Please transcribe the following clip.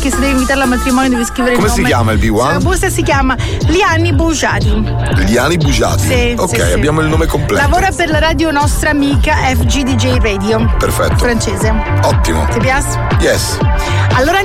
perché se devi invitarla al matrimonio devi scrivere come il nome. si chiama il B1? La busta si chiama Liani Bugiati. Liani Bugiati? Sì, ok, sì, abbiamo il nome completo. Lavora per la radio nostra amica FGDJ Radio. Perfetto. Francese. Ottimo. Ti piace? Yes. Allora